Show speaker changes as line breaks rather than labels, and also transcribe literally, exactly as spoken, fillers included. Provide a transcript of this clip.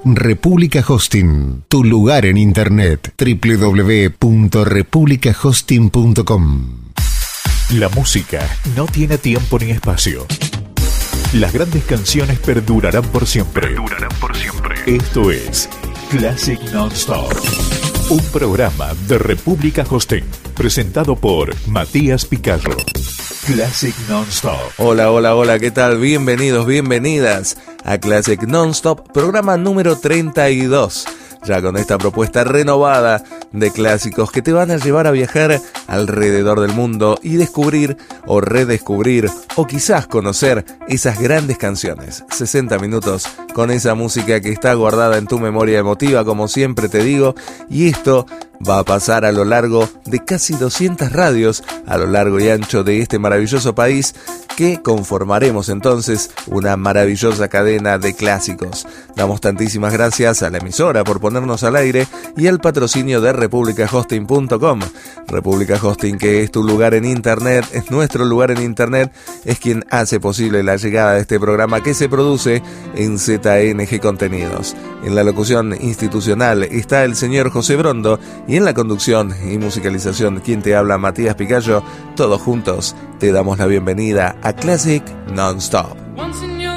República Hosting, tu lugar en internet. doble u doble u doble u punto república hosting punto com.
La música no tiene tiempo ni espacio. Las grandes canciones perdurarán por siempre.
Perdurarán por siempre.
Esto es Classic Non-Stop, un programa de República Hosting, presentado por Matías Picayo. Classic Non-Stop.
Hola, hola, hola, ¿qué tal? Bienvenidos, bienvenidas a Classic Non-Stop, programa número treinta y dos. Ya con esta propuesta renovada de clásicos que te van a llevar a viajar alrededor del mundo y descubrir o redescubrir o quizás conocer esas grandes canciones. sesenta minutos con esa música que está guardada en tu memoria emotiva, como siempre te digo, y esto va a pasar a lo largo de casi doscientas radios a lo largo y ancho de este maravilloso país, que conformaremos entonces una maravillosa cadena de clásicos. Damos tantísimas gracias a la emisora por ponernos al aire y al patrocinio de República Hosting punto com. República Hosting, que es tu lugar en internet, es nuestro lugar en internet, es quien hace posible la llegada de este programa que se produce en Z N G Contenidos. En la locución institucional está el señor José Brondo, y en la conducción y musicalización, quien te habla, Matías Picayo. Todos juntos te damos la bienvenida a Classic Non-Stop.